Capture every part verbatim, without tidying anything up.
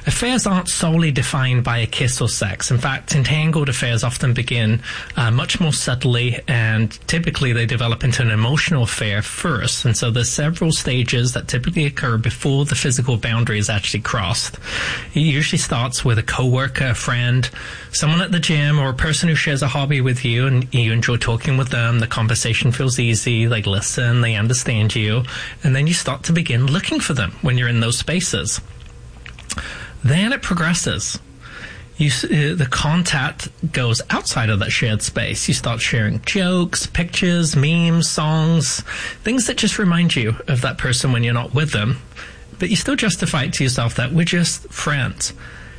affairs aren't solely defined by a kiss or sex. In fact, entangled affairs often begin uh, much more subtly, and typically they develop into an emotional affair first. And so there's several stages that typically occur before the physical boundary is actually crossed. It usually starts with a coworker, a friend, someone at the gym, or a person who shares a hobby with you, and you enjoy talking with them. The conversation feels easy. They listen. They understand you. And then you start to begin looking for them when you're in those spaces. Then it progresses. You, uh, the contact goes outside of that shared space. You start sharing jokes, pictures, memes, songs, things that just remind you of that person when you're not with them. But you still justify it to yourself that we're just friends.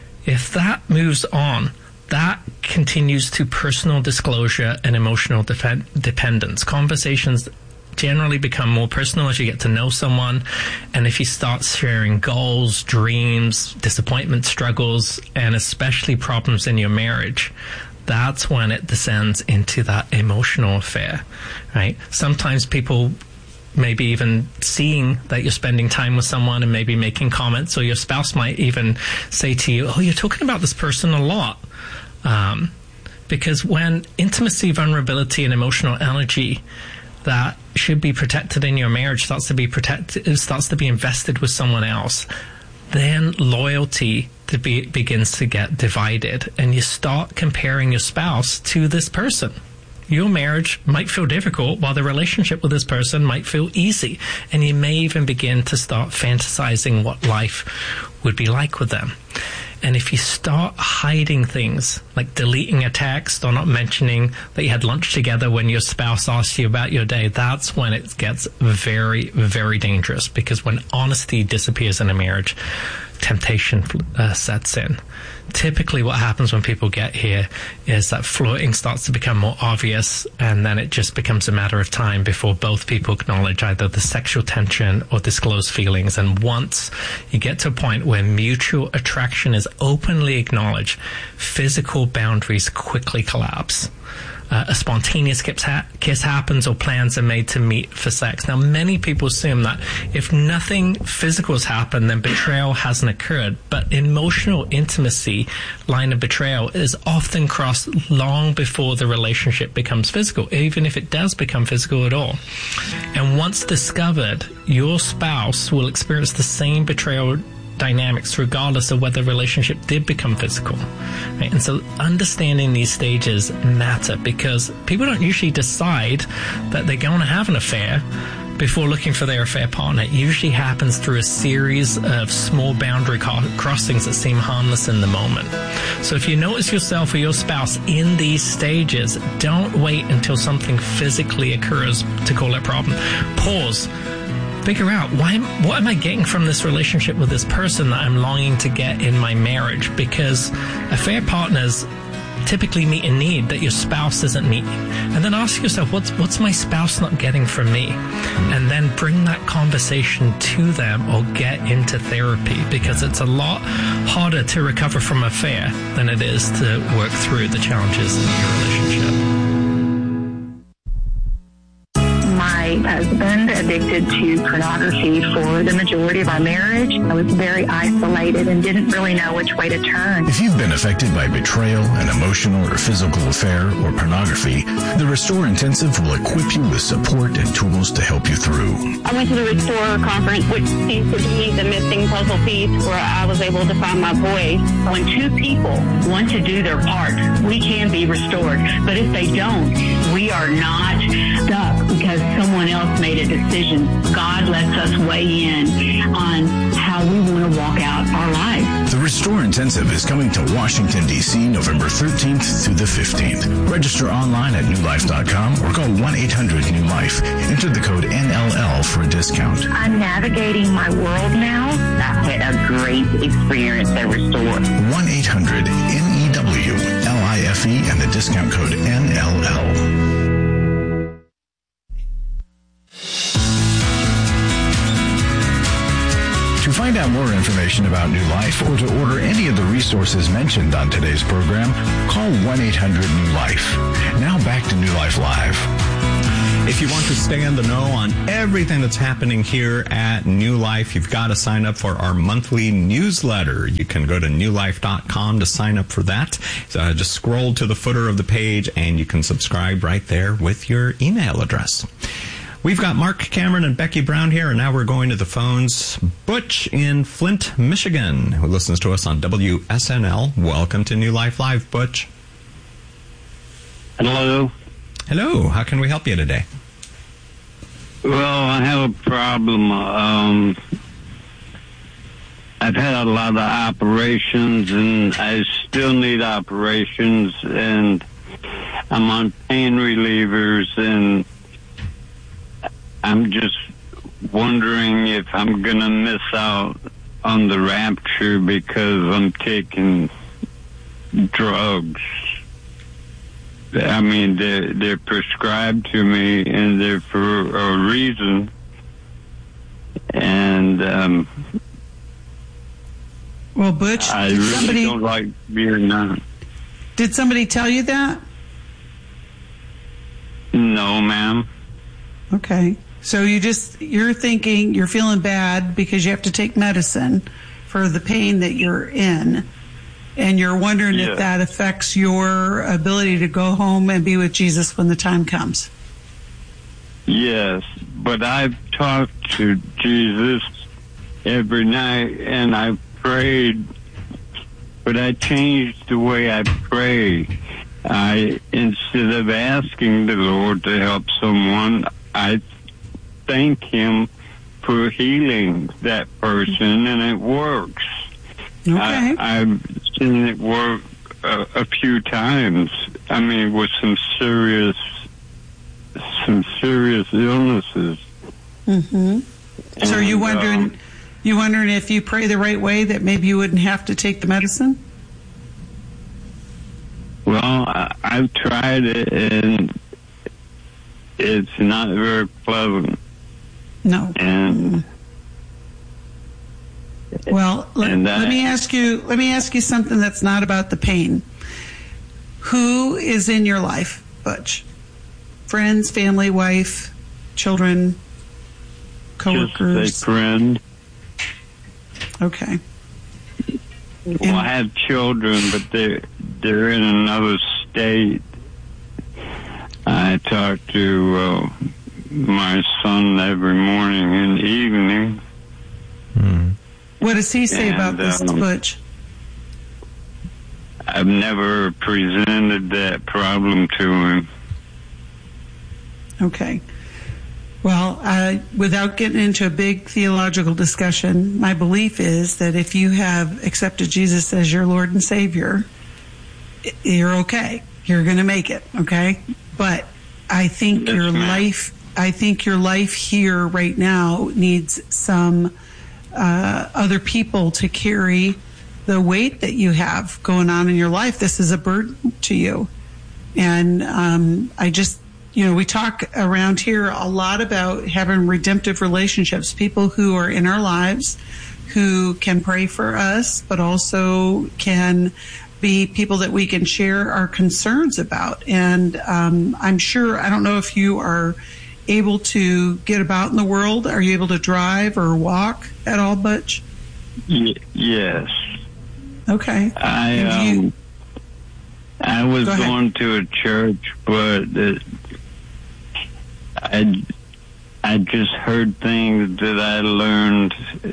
If that moves on, that continues to personal disclosure and emotional def- dependence. Conversations generally become more personal as you get to know someone, and if you start sharing goals, dreams, disappointment, struggles, and especially problems in your marriage, that's when it descends into that emotional affair, right? Sometimes people maybe even seeing that you're spending time with someone and maybe making comments, or your spouse might even say to you, oh, you're talking about this person a lot. Um, because when intimacy, vulnerability, and emotional energy that should be protected in your marriage starts to be protected, starts to be invested with someone else, then loyalty to be, begins to get divided, and you start comparing your spouse to this person. Your marriage might feel difficult while the relationship with this person might feel easy, and you may even begin to start fantasizing what life would be like with them. And if you start hiding things, like deleting a text or not mentioning that you had lunch together when your spouse asks you about your day, that's when it gets very, very dangerous. Because when honesty disappears in a marriage, temptation uh, sets in. Typically what happens when people get here is that flirting starts to become more obvious, and then it just becomes a matter of time before both people acknowledge either the sexual tension or disclose feelings. And once you get to a point where mutual attraction is openly acknowledged, physical boundaries quickly collapse. Uh, a spontaneous kiss, ha- kiss happens, or plans are made to meet for sex. Now, many people assume that if nothing physical has happened, then betrayal hasn't occurred. But emotional intimacy line of betrayal is often crossed long before the relationship becomes physical, even if it does become physical at all. And once discovered, your spouse will experience the same betrayal dynamics regardless of whether the relationship did become physical, right? And so understanding these stages matter, because people don't usually decide that they're going to have an affair before looking for their affair partner. It usually happens through a series of small boundary co- crossings that seem harmless in the moment. So if you notice yourself or your spouse in these stages, don't wait until something physically occurs to call it a problem. Pause. Figure out, why, what am I getting from this relationship with this person that I'm longing to get in my marriage? Because affair partners typically meet a need that your spouse isn't meeting. And then ask yourself, what's, what's my spouse not getting from me? And then bring that conversation to them, or get into therapy, because it's a lot harder to recover from an affair than it is to work through the challenges in your relationship. My husband addicted to pornography for the majority of our marriage. I was very isolated and didn't really know which way to turn. If you've been affected by betrayal, an emotional or physical affair, or pornography, the Restore Intensive will equip you with support and tools to help you through. I went to the Restore conference, which seems to be the missing puzzle piece where I was able to find my voice. When two people want to do their part, we can be restored. But if they don't, we are not stuck because someone else made a decision. God lets us weigh in on how we want to walk out our life. The Restore Intensive is coming to Washington, D C November thirteenth through the fifteenth. Register online at new life dot com or call one eight hundred new life. Enter the code N L L for a discount. I'm navigating my world now. I had a great experience at Restore. one eight hundred N E W L I F E and the discount code N L L. To find out more information about New Life, or to order any of the resources mentioned on today's program, call one eight hundred new life. Now back to New Life Live. If you want to stay in the know on everything that's happening here at New Life, you've got to sign up for our monthly newsletter. You can go to new life dot com to sign up for that. So just scroll to the footer of the page and you can subscribe right there with your email address. We've got Mark Cameron and Becky Brown here, and now we're going to the phones. Butch in Flint, Michigan, who listens to us on W S N L. Welcome to New Life Live, Butch. Hello. Hello. How can we help you today? Well, I have a problem. Um, I've had a lot of operations, and I still need operations, and I'm on pain relievers, and I'm just wondering if I'm going to miss out on the rapture because I'm taking drugs. I mean, they're, they're prescribed to me, and they're for a reason. And um, well, Butch, I did really somebody, don't like beer now. Did somebody tell you that? No, ma'am. Okay, so you just you're thinking you're feeling bad because you have to take medicine for the pain that you're in. And you're wondering yeah. if that affects your ability to go home and be with Jesus when the time comes. Yes, but I've talked to Jesus every night, and I've prayed, but I changed the way I pray. I, instead of asking the Lord to help someone, I thank Him for healing that person, and it works. Okay. I, I've seen it work a, a few times. I mean, with some serious, some serious illnesses. Mm-hmm. So, are you And, wondering, um, you wondering if you pray the right way that maybe you wouldn't have to take the medicine? Well, I, I've tried it, and it's not very pleasant. No. And well, let, and that, let me ask you. Let me ask you something that's not about the pain. Who is in your life, Butch? Friends, family, wife, children, coworkers. Just a friend. Okay. Well, and, I have children, but they're they're in another state. I talk to uh, my son every morning and evening. Hmm. What does he say and, about this, um, Butch? I've never presented that problem to him. Okay. Well, uh, without getting into a big theological discussion, my belief is that if you have accepted Jesus as your Lord and Savior, you're okay. You're going to make it, okay? But I think yes, your ma'am. life, I think your life here right now needs some uh, other people to carry the weight that you have going on in your life. This is a burden to you. And um, I just, you know, we talk around here a lot about having redemptive relationships, people who are in our lives who can pray for us, but also can be people that we can share our concerns about. And um, I'm sure, I don't know if you are able to get about in the world. Are you able to drive or walk at all, Butch? Y- yes. Okay. I um, you, I was go going to a church, but it, I I just heard things that I learned,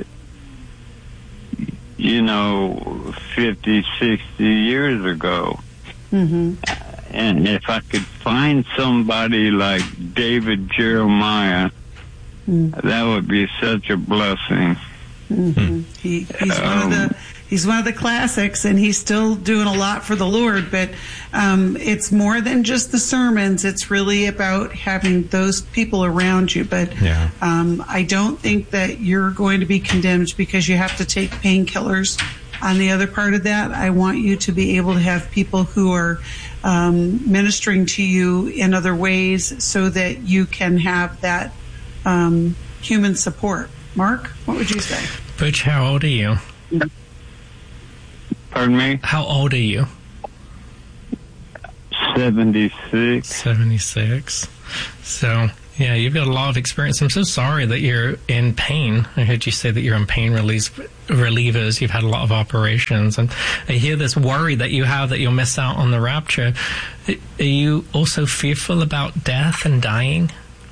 you know, fifty, sixty years ago. Mm-hmm. And if I could find somebody like David Jeremiah, mm. that would be such a blessing. Mm-hmm. He, he's um, one of the he's one of the classics, and he's still doing a lot for the Lord. But um, it's more than just the sermons. It's really about having those people around you. But yeah. um, I don't think that you're going to be condemned because you have to take painkillers. On the other part of that, I want you to be able to have people who are um, ministering to you in other ways so that you can have that um, human support. Mark, what would you say? Butch, how old are you? Pardon me? How old are you? seventy-six. seventy-six. So, yeah, you've got a lot of experience. I'm so sorry that you're in pain. I heard you say that you're on pain release, relievers. You've had a lot of operations. And I hear this worry that you have that you'll miss out on the rapture. Are you also fearful about death and dying?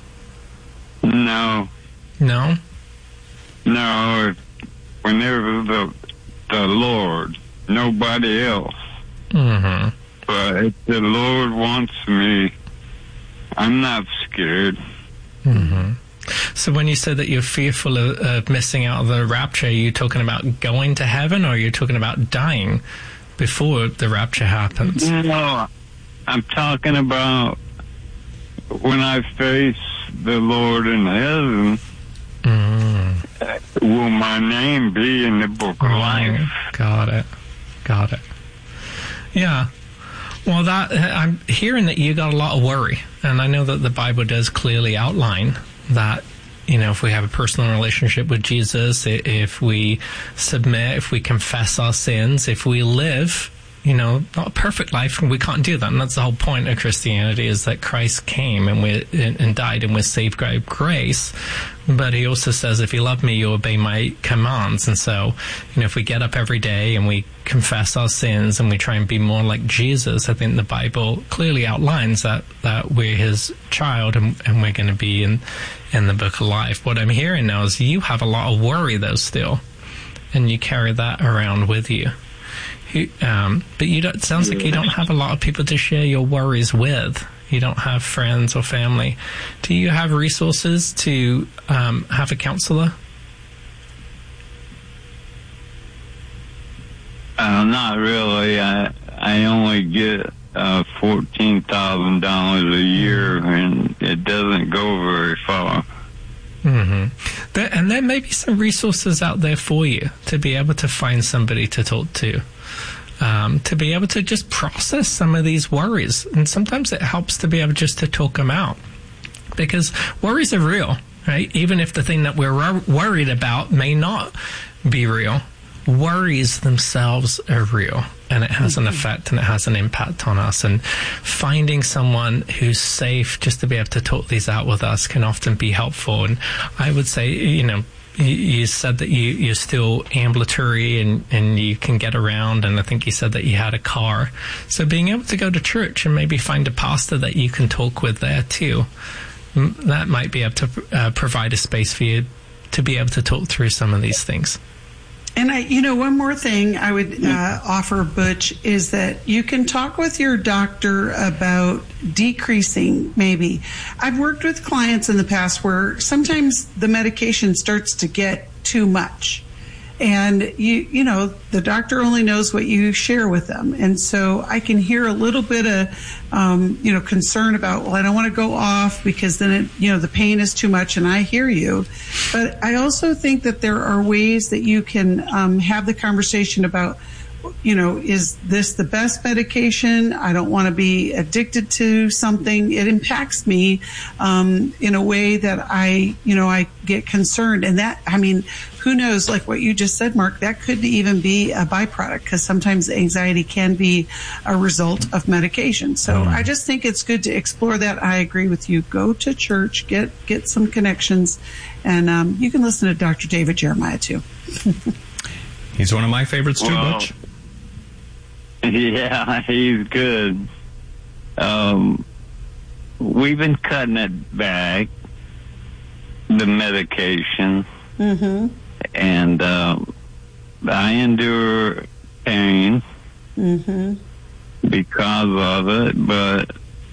No. No? No. Whenever the, the Lord, nobody else. Mm-hmm. But if the Lord wants me, I'm not scared. Mm-hmm. So when you said that you're fearful of, of missing out on the rapture, are you talking about going to heaven, or are you talking about dying before the rapture happens? No, I'm talking about when I face the Lord in heaven, mm. will my name be in the book of oh, life? Got it. Got it. Yeah. Well, that I'm hearing that you got a lot of worry, and I know that the Bible does clearly outline that, you know, if we have a personal relationship with Jesus, if we submit, if we confess our sins, if we live, you know, not a perfect life, and we can't do that. And that's the whole point of Christianity, is that Christ came and we and died, and we're saved by grace. But he also says, if you love me, you obey my commands. And so, you know, if we get up every day and we confess our sins and we try and be more like Jesus, I think the Bible clearly outlines that, that we're his child, and, and we're going to be in, in the book of life. What I'm hearing now is you have a lot of worry, though, still, and you carry that around with you. You, um, but you don't, it sounds like you don't have a lot of people to share your worries with. You don't have friends or family. Do you have resources to um, have a counselor? Uh, not really. I I only get uh, fourteen thousand dollars a year, and it doesn't go very far. Mm-hmm. There, and there may be some resources out there for you to be able to find somebody to talk to. Um, to be able to just process some of these worries. And sometimes it helps to be able just to talk them out, because worries are real, right? Even if the thing that we're wor- worried about may not be real, worries themselves are real, and it has an effect and it has an impact on us. And finding someone who's safe just to be able to talk these out with us can often be helpful. And I would say, you know, you said that you, you're still ambulatory and, and you can get around, and I think you said that you had a car. So being able to go to church and maybe find a pastor that you can talk with there too, that might be able to uh, provide a space for you to be able to talk through some of these things. And I, you know, one more thing I would uh, offer, Butch, is that you can talk with your doctor about decreasing, maybe. I've worked with clients in the past where sometimes the medication starts to get too much. And, you you know, the doctor only knows what you share with them. And so I can hear a little bit of, um, you know, concern about, well, I don't want to go off because then, it, you know, the pain is too much, and I hear you. But I also think that there are ways that you can um, have the conversation about, you know, is this the best medication? I don't want to be addicted to something. It impacts me um, in a way that I, you know, I get concerned. And that, I mean, who knows, like what you just said, Mark, that could even be a byproduct, because sometimes anxiety can be a result of medication. So mm. I just think it's good to explore that. I agree with you. Go to church, get, get some connections, and um, you can listen to Doctor David Jeremiah too. He's one of my favorites too, well, Butch. Yeah, he's good. Um, we've been cutting it back, the medication. Mm-hmm. And um, I endure pain mm-hmm. because of it, but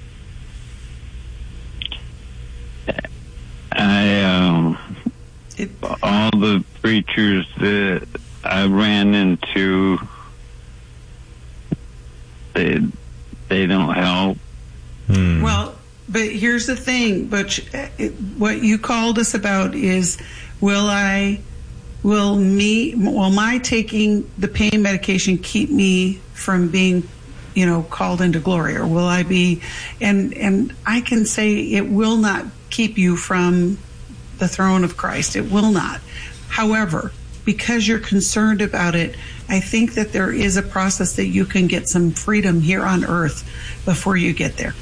I, um, it, all the preachers that I ran into, they, they don't help. Hmm. Well, but here's the thing, Butch, what you called us about is, will I... Will me, will my taking the pain medication keep me from being, you know, called into glory, or will I be? And and I can say it will not keep you from the throne of Christ. It will not. However, because you're concerned about it, I think that there is a process that you can get some freedom here on earth before you get there.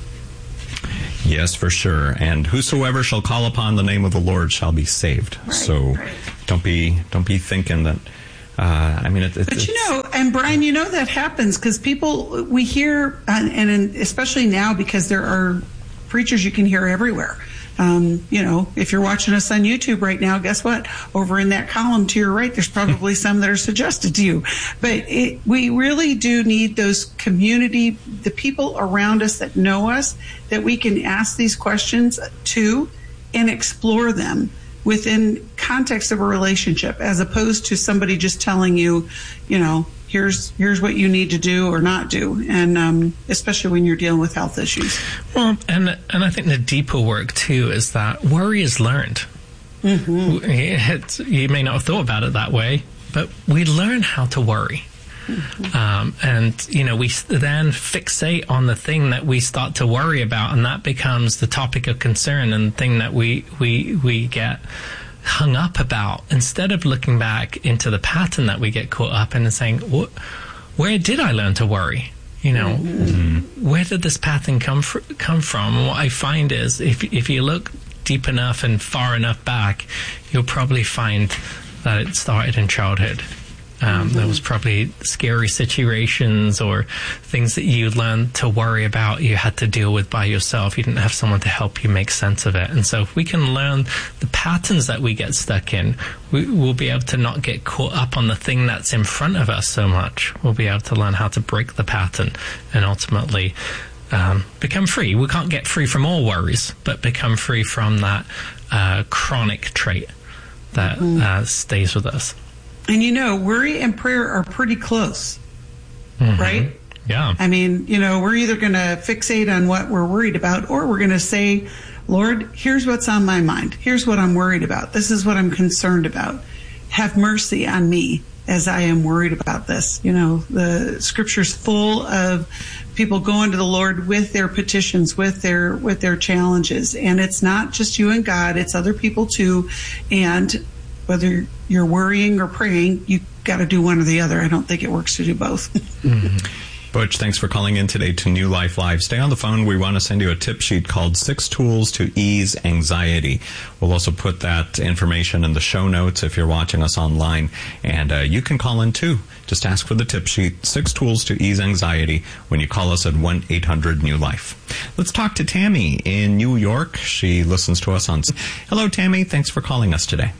Yes, for sure. And whosoever shall call upon the name of the Lord shall be saved. Right, so right. don't be don't be thinking that. Uh, I mean, it, it, but you know, and Brian, you know that happens because people we hear, and, and especially now because there are preachers you can hear everywhere. Um, you know, if you're watching us on YouTube right now, guess what? Over in that column to your right, there's probably some that are suggested to you. But it, we really do need those community, the people around us that know us, that we can ask these questions to and explore them within context of a relationship, as opposed to somebody just telling you, you know, here's here's what you need to do or not do, and um, especially when you're dealing with health issues. Well, and and I think the deeper work too is that worry is learned. Mm-hmm. It's, you may not have thought about it that way, but we learn how to worry. Mm-hmm. Um, and, you know, we then fixate on the thing that we start to worry about, and that becomes the topic of concern and the thing that we, we, we get hung up about, instead of looking back into the pattern that we get caught up in and saying, what, where did I learn to worry? You know, mm-hmm. where did this pattern come, fr- come from? And what I find is if, if you look deep enough and far enough back, you'll probably find that it started in childhood. Um, mm-hmm. There was probably scary situations or things that you learned to worry about, you had to deal with by yourself. You didn't have someone to help you make sense of it. And so if we can learn the patterns that we get stuck in, we, we'll be able to not get caught up on the thing that's in front of us so much. We'll be able to learn how to break the pattern and ultimately um, become free. We can't get free from all worries, but become free from that uh, chronic trait that mm-hmm. uh, stays with us. And you know, worry and prayer are pretty close, mm-hmm. right? Yeah. I mean, you know, we're either going to fixate on what we're worried about, or we're going to say, Lord, here's what's on my mind. Here's what I'm worried about. This is what I'm concerned about. Have mercy on me as I am worried about this. You know, the scripture's full of people going to the Lord with their petitions, with their, with their challenges. And it's not just you and God, it's other people too. And whether you're worrying or praying, you got to do one or the other. I don't think it works to do both. Mm-hmm. Butch, thanks for calling in today to New Life Live. Stay on the phone. We want to send you a tip sheet called Six Tools to Ease Anxiety. We'll also put that information in the show notes if you're watching us online. And uh, you can call in too. Just ask for the tip sheet, Six Tools to Ease Anxiety, when you call us at one eight hundred new life. Let's talk to Tammy in New York. She listens to us on... Hello, Tammy. Thanks for calling us today.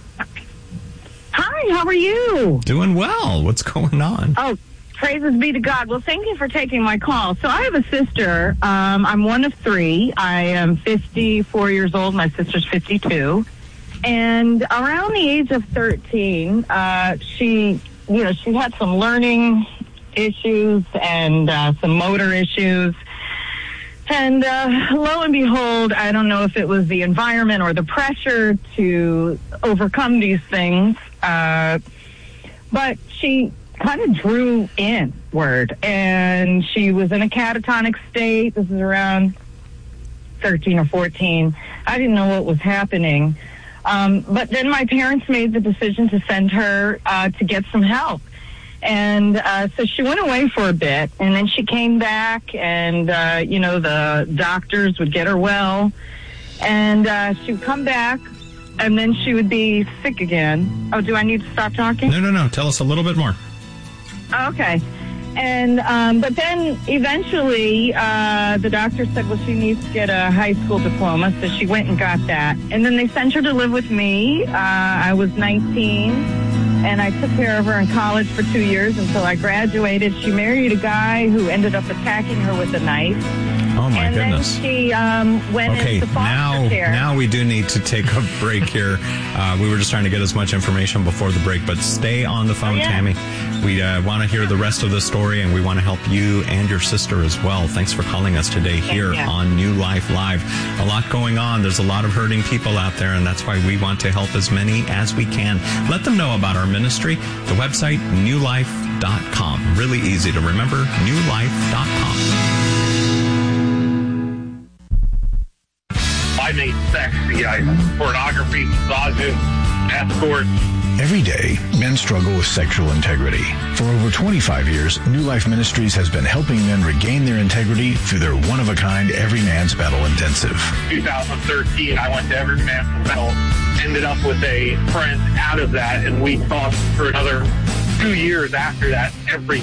Hi, how are you? Doing well. What's going on? Oh, praises be to God. Well, thank you for taking my call. So I have a sister. Um, I'm one of three. I am fifty-four years old. My sister's fifty-two. And around the age of thirteen, uh, she, you know, she had some learning issues and uh, some motor issues. And uh, lo and behold, I don't know if it was the environment or the pressure to overcome these things, uh, but she kind of drew inward, and she was in a catatonic state. This is around thirteen or fourteen. I didn't know what was happening. Um, but then my parents made the decision to send her uh, to get some help. And uh, so she went away for a bit, and then she came back, and, uh, you know, the doctors would get her well. And uh, she would come back, and then she would be sick again. Oh, do I need to stop talking? No, no, no. Tell us a little bit more. Okay. And um, but then eventually uh, the doctor said, well, she needs to get a high school diploma. So she went and got that. And then they sent her to live with me. Uh, I was nineteen, and I took care of her in college for two years until I graduated. She married a guy who ended up attacking her with a knife. Oh, my and goodness. And then she um, went okay, into foster now, care. now we do need to take a break here. Uh, we were just trying to get as much information before the break, but stay on the phone, oh, yeah. Tammy. We uh, want to hear the rest of the story, and we want to help you and your sister as well. Thanks for calling us today here yeah. on New Life Live. A lot going on. There's a lot of hurting people out there, and that's why we want to help as many as we can. Let them know about our ministry. The website, new life dot com. Really easy to remember, new life dot com. I made sex, yeah, pornography, massages, escorts, Every day, men struggle with sexual integrity. For over twenty-five years, New Life Ministries has been helping men regain their integrity through their one-of-a-kind Every Man's Battle Intensive. two thousand thirteen, I went to Every Man's Battle, ended up with a friend out of that, and we talked for another two years after that every